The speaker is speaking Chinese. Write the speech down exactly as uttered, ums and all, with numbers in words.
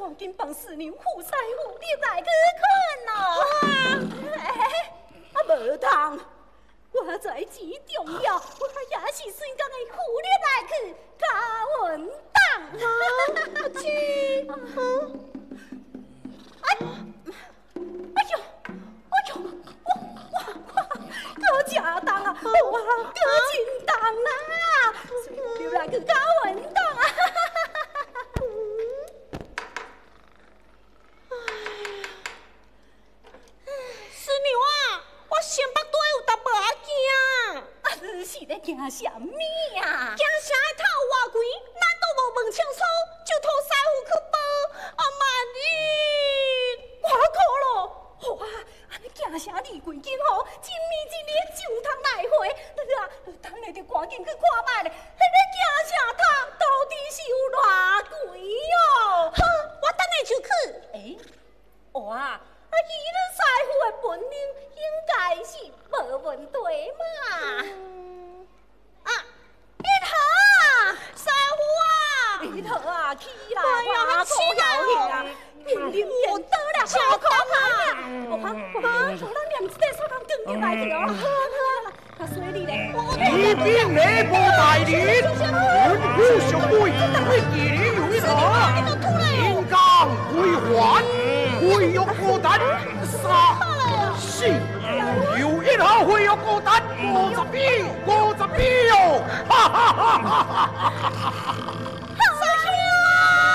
赶紧帮师娘护师傅你来去看咯。啊，无通，我在之重要，我也是顺讲的护你来去加文档。阿七，哎，哎呦，哎呦，我我我，可正当啊，哇，可真当啊，你来去加文档啊。是咧惊什么啊？ 惊啥会头偌贵？难道无问清楚就托师傅去报？啊万一我靠咯！哇，安尼惊啥离贵紧吼？一暝一日就通来回，你啊，等下就赶紧去看卖咧。迄个惊啥汤到底是有偌贵哦？ 好，我等下就去。 诶，哇，啊，以恁师傅的本领，应该是无问题嘛。嗯啊，一头啊，师傅啊，一头啊，起来，我起来啊，面临面倒了，小可怕！我我我，咱念这个手工更进来去哦，好好，那所以咧， 一边礼部大人，文武上位，会记你有一堂，天降归还，会有孤单，杀是。有一下会有孤单，五十米，五十米哟！哈哈哈哈哈哈！